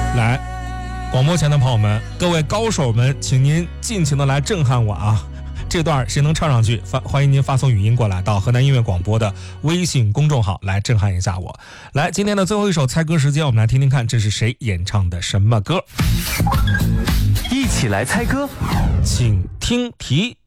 来，广播前的朋友们，各位高手们，请您尽情的来震撼我啊！这段谁能唱上去，欢迎您发送语音过来到河南音乐广播的微信公众号来震撼一下我。来，今天的最后一首猜歌时间，我们来听听看这是谁演唱的什么歌。 一起来猜歌， 请听题。